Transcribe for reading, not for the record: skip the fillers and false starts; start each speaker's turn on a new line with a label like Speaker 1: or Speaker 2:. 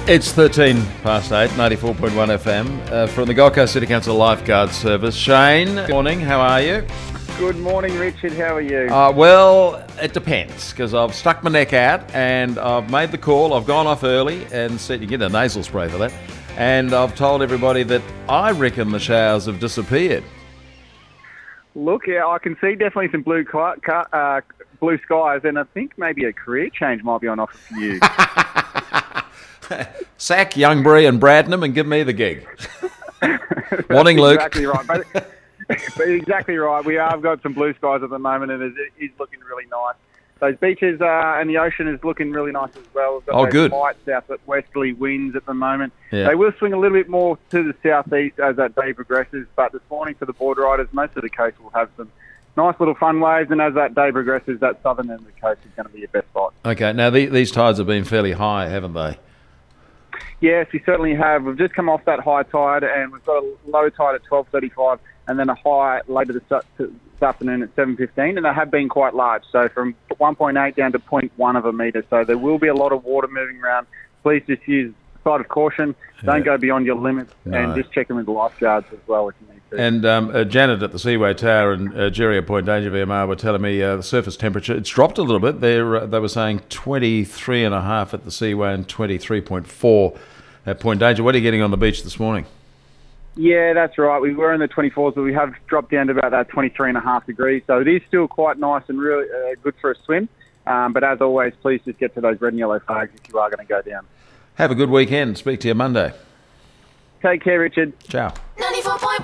Speaker 1: It's 13 past 8, 94.1 FM from the Gold Coast City Council Lifeguard Service. Shane, good morning. How are you?
Speaker 2: Good morning, Richard. How are you?
Speaker 1: Well, it depends, because I've stuck my neck out and I've made the call. I've gone off early and said you get a nasal spray for that. And I've told everybody that I reckon the showers have disappeared.
Speaker 2: Look, yeah, I can see definitely some blue skies, and I think maybe a career change might be on offer for you.
Speaker 1: Sack Youngbury and Bradnam and give me the gig. Morning, Luke.
Speaker 2: Exactly right. But exactly right. We have got some blue skies at the moment, and it is looking really nice. Those beaches and the ocean is looking really nice as well. We've got
Speaker 1: good.
Speaker 2: Light southwesterly winds at the moment.
Speaker 1: Yeah.
Speaker 2: They will swing a little bit more to the southeast as that day progresses, but this morning for the board riders, most of the coast will have some nice little fun waves, and as that day progresses, that southern end of the coast is going to be your best spot.
Speaker 1: Okay, now these tides have been fairly high, haven't they?
Speaker 2: Yes, we certainly have. We've just come off that high tide, and we've got a low tide at 12:35, and then a high later this afternoon at 7:15, and they have been quite large. So from 1.8 down to 0.1 of a metre. So there will be a lot of water moving around. Please just use side of caution. Don't go beyond your limits, and just check in with the lifeguards as well if you need to.
Speaker 1: And Janet at the Seaway Tower and Jerry at Point Danger VMR were telling me the surface temperature, it's dropped a little bit. They were saying 23.5 at the Seaway and 23.4 at Point Danger. What are you getting on the beach this morning?
Speaker 2: Yeah, that's right. We were in the 24s, but we have dropped down to about that 23.5 degrees. So it is still quite nice and really good for a swim. But as always, please just get to those red and yellow flags if you are going to go down.
Speaker 1: Have a good weekend. Speak to you Monday.
Speaker 2: Take care, Richard.
Speaker 1: Ciao.
Speaker 3: 94.1